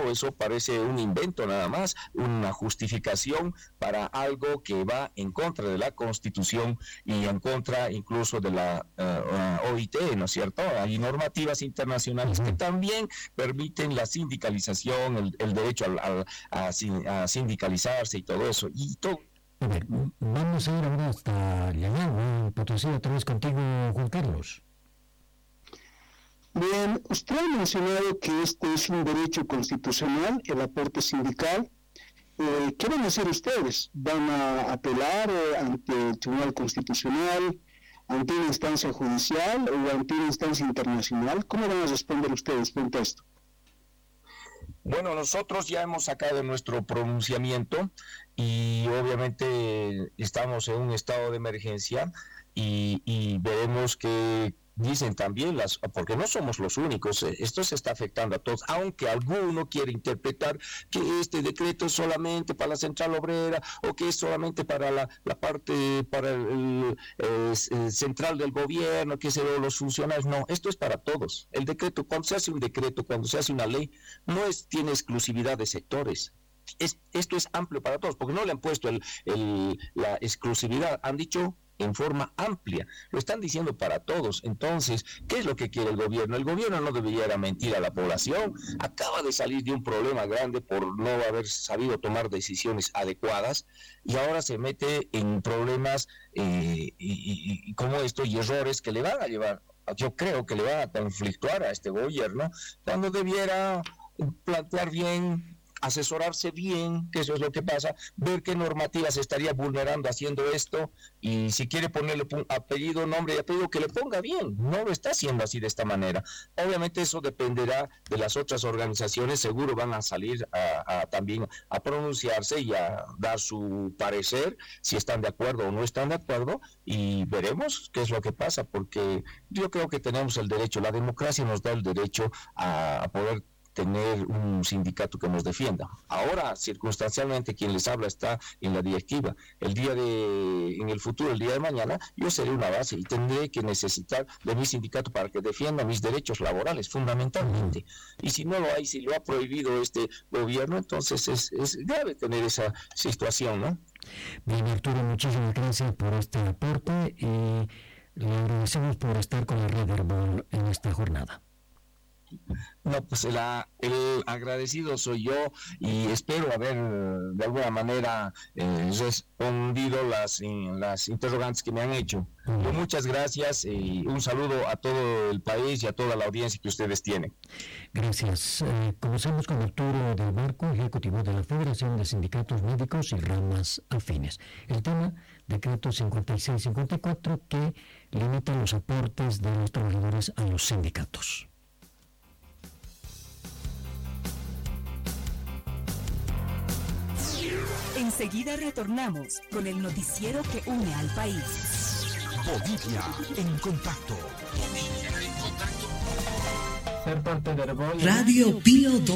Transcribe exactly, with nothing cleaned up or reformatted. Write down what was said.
o eso parece un invento nada más, una justificación para algo que va en contra de la Constitución y en contra incluso de la uh, O I T, ¿no es cierto? Hay normativas internacionales uh-huh. que también permiten la sindicalización, el, el derecho a, a, a sindicalizarse y todo eso, y todo. A ver, vamos a ir ahora hasta Llano, en Potosí, otra vez contigo, Juan Carlos. Bien, usted ha mencionado que este es un derecho constitucional, el aporte sindical. Eh, ¿Qué van a hacer ustedes? ¿Van a apelar eh, ante el Tribunal Constitucional, ante una instancia judicial o ante una instancia internacional? ¿Cómo van a responder ustedes frente a esto? Bueno, nosotros ya hemos sacado nuestro pronunciamiento y obviamente estamos en un estado de emergencia y, y veremos que dicen también las, porque no somos los únicos, esto se está afectando a todos, aunque alguno quiere interpretar que este decreto es solamente para la central obrera o que es solamente para la, la parte, para el, el, el central del gobierno, que se los funcionarios. No, esto es para todos. El decreto, cuando se hace un decreto, cuando se hace una ley, no es, tiene exclusividad de sectores. Es, esto es amplio para todos, porque no le han puesto el, el, la exclusividad, han dicho en forma amplia, lo están diciendo para todos. Entonces, ¿qué es lo que quiere el gobierno? El gobierno no debería mentir a la población, acaba de salir de un problema grande por no haber sabido tomar decisiones adecuadas y ahora se mete en problemas eh, y, y, y como esto y errores que le van a llevar, yo creo que le van a conflictuar a este gobierno, cuando debiera plantear bien, asesorarse bien, que eso es lo que pasa, ver qué normativas estaría vulnerando haciendo esto, y si quiere ponerle apellido, nombre y apellido, que le ponga bien, no lo está haciendo así de esta manera. Obviamente eso dependerá de las otras organizaciones, seguro van a salir a, a también a pronunciarse y a dar su parecer, si están de acuerdo o no están de acuerdo, y veremos qué es lo que pasa, porque yo creo que tenemos el derecho, la democracia nos da el derecho a, a poder tener un sindicato que nos defienda. Ahora, circunstancialmente, quien les habla está en la directiva. El día de, en el futuro, el día de mañana, yo seré una base y tendré que necesitar de mi sindicato para que defienda mis derechos laborales, fundamentalmente. Y si no lo hay, si lo ha prohibido este gobierno, entonces es, es grave tener esa situación, ¿no? Bien, Arturo, muchísimas gracias por este aporte y le agradecemos por estar con la Red Herbol en esta jornada. No, pues el, el agradecido soy yo y espero haber de alguna manera eh, respondido las, las interrogantes que me han hecho. Mm. Pues muchas gracias y un saludo a todo el país y a toda la audiencia que ustedes tienen. Gracias. Eh, comenzamos con Arturo del Barco, ejecutivo de la Federación de Sindicatos Médicos y Ramas Afines. El tema, decreto cincuenta y seis cincuenta y cuatro, que limita los aportes de los trabajadores a los sindicatos. Enseguida retornamos con el noticiero que une al país. Bolivia en contacto. Bolivia en contacto. Ser parte de Herbol. Radio Pío